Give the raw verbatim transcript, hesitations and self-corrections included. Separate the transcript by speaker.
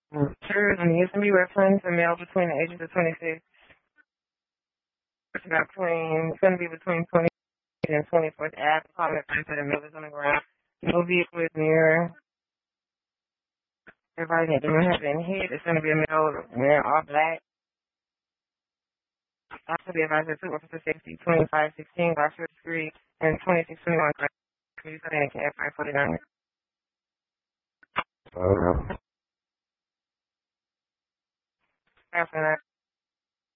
Speaker 1: Sure, and the S M B reference a male between the ages of twenty-six. It's about between, it's going to be between twenty and twenty-fourth Ave. Apartment five that a male is on the ground. No vehicle is near. Everybody that doesn't have been hit. It's going to be a male wearing all black. Also be advised that two officer safety, twenty-five sixteen, Gloucester Street, and twenty-six twenty-one, Please in F five forty-nine.
Speaker 2: Uh,
Speaker 1: After that.